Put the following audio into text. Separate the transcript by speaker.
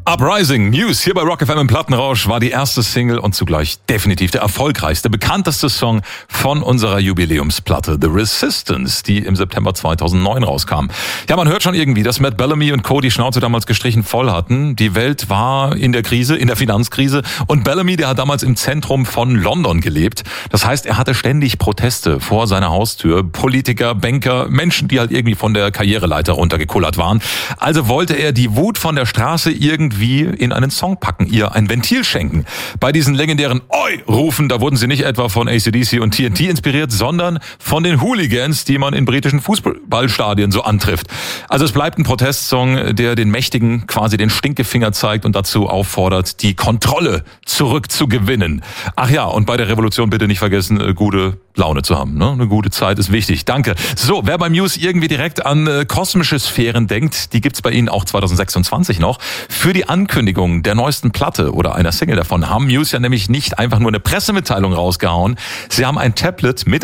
Speaker 1: Uprising, Muse, hier bei Rock FM im Plattenrausch, war die erste Single und zugleich definitiv der erfolgreichste, bekannteste Song von unserer Jubiläumsplatte The Resistance, die im September 2009 rauskam. Ja, man hört schon irgendwie, dass Matt Bellamy und Co. die Schnauze damals gestrichen voll hatten. Die Welt war in der Krise, in der Finanzkrise, und Bellamy, der hat damals im Zentrum von London gelebt. Das heißt, er hatte ständig Proteste vor seiner Haustür, Politiker, Banker, Menschen, die halt irgendwie von der Karriereleiter runtergekullert waren. Also wollte er die Wut von der Straße irgendwie in einen Song packen, ihr ein Ventil schenken. Bei diesen legendären Oi-Rufen, da wurden sie nicht etwa von AC/DC und TNT inspiriert, sondern von den Hooligans, die man in britischen Fußballstadien so antrifft. Also es bleibt ein Protestsong, der den Mächtigen quasi den Stinkefinger zeigt und dazu auffordert, die Kontrolle zurückzugewinnen. Ach ja, und bei der Revolution bitte nicht vergessen, gute Laune zu haben. Ne? Eine gute Zeit ist wichtig. Danke. So, wer bei Muse irgendwie direkt an kosmische Sphären denkt, die gibt's bei Ihnen auch 2026 noch. Für die Ankündigung der neuesten Platte oder einer Single davon haben Muse ja nämlich nicht einfach nur eine Pressemitteilung rausgehauen. Sie haben ein Tablet mit